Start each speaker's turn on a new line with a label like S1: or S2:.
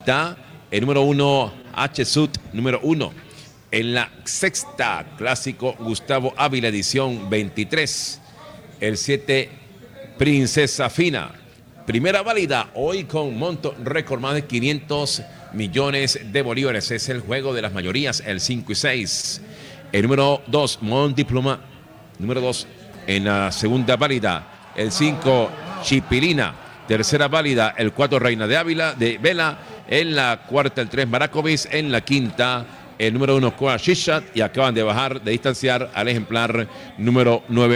S1: quinta, el número 1, H-Sud, número 1. En la sexta, Clásico Gustavo Ávila, edición 23. El 7, Princesa Fina. Primera válida, hoy con monto récord más de 500 millones de bolívares. Es el juego de las mayorías, el 5 y 6. El número 2, Monty Pluma, número 2. En la segunda válida, el 5, Chipilina. Tercera válida, el 4, Reina de Ávila, de Vela. En la cuarta, el 3, Maracovis. En la quinta, el número 1, Koa Shishat. Y acaban de bajar, de distanciar al ejemplar número 9.